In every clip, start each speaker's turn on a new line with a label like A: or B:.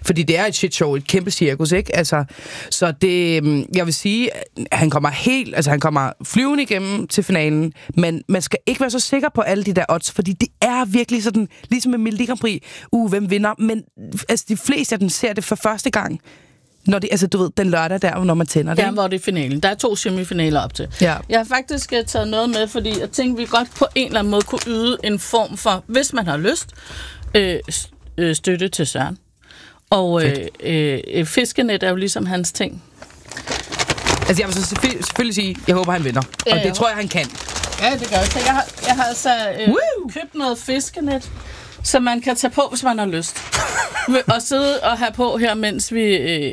A: Fordi det er et shit show, et kæmpe cirkus, ikke? Altså, så det, jeg vil sige, han kommer flyvende igennem til finalen, men man skal ikke være så sikker på alle de der odds, fordi det er virkelig sådan, ligesom med Melodi Grand Prix, hvem vinder? Men altså, de fleste af dem ser det for første gang. Når det, altså, du ved, den lørdag der, når man tænder det.
B: Der hvor det er finalen. Der er 2 semifinaler op til.
A: Ja.
B: Jeg har faktisk taget noget med, fordi jeg tænkte, vi godt på en eller anden måde kunne yde en form for, hvis man har lyst, støtte til Søren. Og fiskenet er jo ligesom hans ting.
A: Altså, jeg vil så selvfølgelig sige, jeg håber, han vinder. Og det tror jeg, han kan.
B: Ja, det gør jeg. Så jeg har altså købt noget fiskenet, som man kan tage på, hvis man har lyst. Og sidde og have på her, mens vi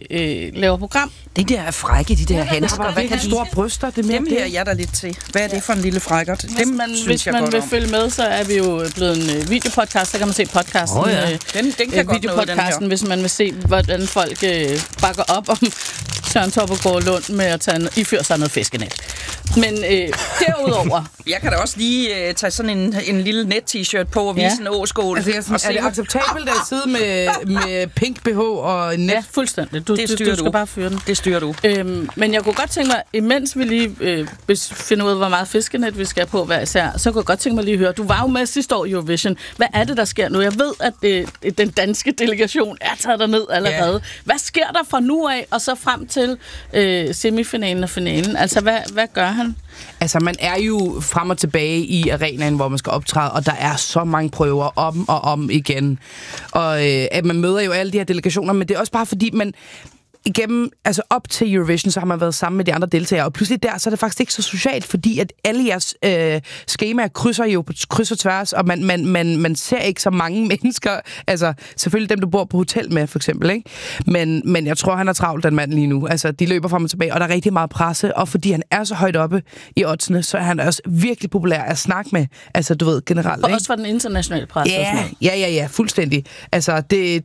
B: laver program.
C: Det der er frække, de der handsker.
A: Hvad kan store bryster? Det
C: dem her jeg der lidt til. Hvad er det for en lille frækkert?
B: Hvis man vil følge med, så er vi jo blevet en videopodcast. Så kan man se podcasten.
C: Den kan godt noget, den her.
B: Hvis man vil se, hvordan folk bakker op om Søren Toppegaard Lund med at iføre sig noget fiskenet. Men derudover...
C: Jeg kan da også lige tage sådan en lille net-t-shirt på og vise en åskål.
A: Altså, er det acceptabelt at sidde med pink BH og en net?
B: Ja, fuldstændig. Du skal bare fyre den.
C: Det styrer du.
B: Men jeg kunne godt tænke mig, imens vi lige finder ud af, hvor meget fiskenet vi skal have på hver især, så kunne jeg godt tænke mig lige at høre. Du var jo med sidste år i Eurovision. Hvad er det, der sker nu? Jeg ved, at den danske delegation er taget derned allerede. Yeah. Hvad sker der fra nu af, og så frem til semifinalen og finalen? Altså, hvad gør han?
A: Altså, man er jo frem og tilbage i arenaen, hvor man skal optræde, og der er så mange prøver om og om igen. Og at man møder jo alle de her delegationer, men det er også bare fordi, man igennem, altså op til Eurovision, så har man været sammen med de andre deltagere, og pludselig der, så er det faktisk ikke så socialt, fordi at alle jeres skemaer krydser og tværs, og man ser ikke så mange mennesker, altså selvfølgelig dem, du bor på hotel med, for eksempel, ikke? Men jeg tror, han er travlt, den mand lige nu. Altså, de løber frem og tilbage, og der er rigtig meget presse, og fordi han er så højt oppe i oddsene, så er han også virkelig populær at snakke med, altså, du ved, generelt,
B: og
A: ikke?
B: også for den internationale presse.
A: Ja, fuldstændig. Altså,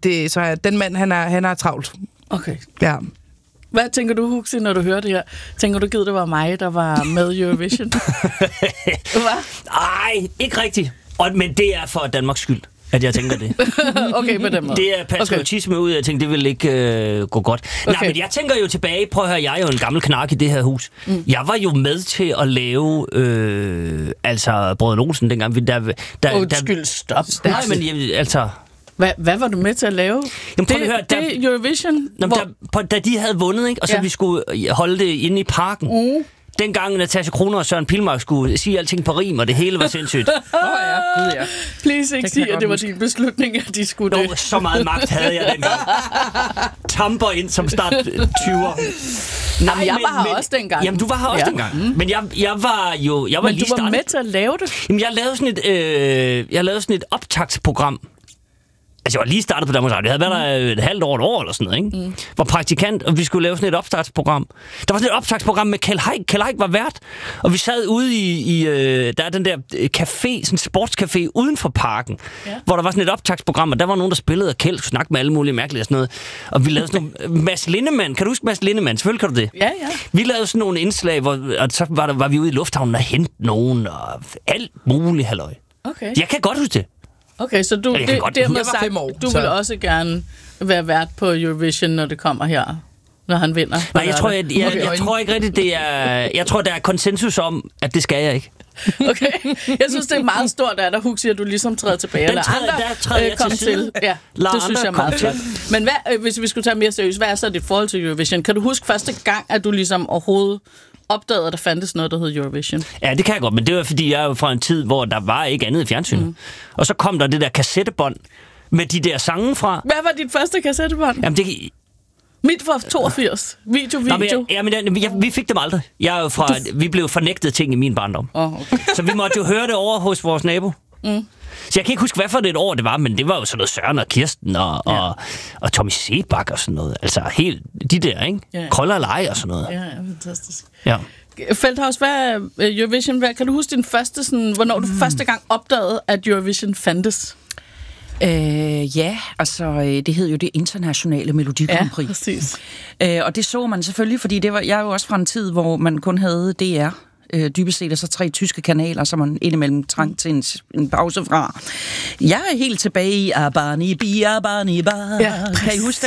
A: så den mand, han er travlt.
B: Okay.
A: Ja.
B: Hvad tænker du, Huxi, når du hører det her? Tænker du, det var mig, der var med Eurovision? Hvad?
D: Nej, ikke rigtigt. Men det er for Danmarks skyld, at jeg tænker det.
B: Okay, på den måde.
D: Det er patriotisme ud, jeg tænkte, det vil ikke gå godt. Okay. Nej, men jeg tænker jo tilbage, prøv at høre, jeg er jo en gammel knak i det her hus. Jeg var jo med til at lave, Brødrene Olsen dengang.
B: Undskyld, stop.
D: Nej, men altså...
B: Hvad var du med til at lave?
D: Jamen, prøv at høre,
B: det Eurovision?
D: Da de havde vundet, ikke? Og så vi skulle holde det inde i parken. Dengang Natasja Kroner og Søren Pilmark skulle sige alting på rim, og det hele var sindssygt.
C: Ja.
B: Please ikke sige, at det var din beslutning, at de skulle det.
D: Så meget magt havde jeg dengang. Tamper ind som start 20'er.
B: Nej, jeg var her også dengang.
D: Jamen, du var her også dengang. Men jeg var lige startet.
B: Men du var med til at lave det?
D: Jamen, jeg lavede sådan et optagsprogram. Altså, jeg var lige startet på Danmarks Radio. Jeg havde været der et halvt år, et år eller sådan noget, ikke? Var praktikant, og vi skulle lave sådan et opstartsprogram. Der var sådan et opstartsprogram med Kjeld Haik. Kjeld Haik var vært, og vi sad ude i der er den der café, sådan en sportscafé uden for parken, hvor der var sådan et optagsprogram, og der var nogen, der spillede, og Kjeld skulle snakke med alle mulige mærkelige og sådan noget. Og vi lavede sådan nogle... Mads Lindemann, kan du huske Mads Lindemann? Selvfølgelig kan du det.
B: Ja.
D: Vi lavede sådan nogle indslag, og så var vi ude i lufthavnen og hente nogen, og alt muligt halløj.
B: Okay.
D: Jeg kan godt huske det.
B: Okay, så du vil også gerne være vært på Eurovision, når det kommer her, når han vinder?
D: Nej, jeg tror ikke rigtigt, det er... Jeg tror, der er konsensus om, at det skal jeg ikke.
B: Okay, jeg synes, det er meget stort, at Huxi, at du ligesom træder tilbage. Eller andre kom til. Ja, det synes jeg er meget fedt. Men hvis vi skulle tage mere seriøst, hvad er så dit forhold til Eurovision? Kan du huske første gang, at du ligesom overhovedet opdagede, at der fandtes noget, der hed Eurovision? Ja,
D: det kan jeg godt, men det var, fordi jeg er jo fra en tid, hvor der var ikke andet i fjernsynet. Og så kom der det der kassettebånd med de der sange fra.
B: Hvad var dit første kassettebånd?
D: Jamen, det...
B: Mit var 82. Video.
D: Vi fik dem aldrig. Vi blev fornægtet ting i min barndom. Okay. Så vi måtte jo høre det over hos vores nabo. Så jeg kan ikke huske, hvad for et år det var, men det var jo sådan noget Søren og Kirsten og Tommy Sebak og sådan noget. Altså helt de der, ikke? Ja. Krøller og Leje og sådan noget.
B: Ja, fantastisk.
D: Ja.
B: Feldhaus, hvad Eurovision, kan du huske din første, sådan, hvornår du første gang opdagede, at Eurovision fandtes?
C: Det hed jo det internationale Melodi Grand Prix.
B: Ja, præcis.
C: Og det så man selvfølgelig, fordi jeg er jo også fra en tid, hvor man kun havde DR. Dybest set er så 3 tyske kanaler, som man indimellem trængte til en pause fra. Jeg er helt tilbage i Abani Ba. Kan I huske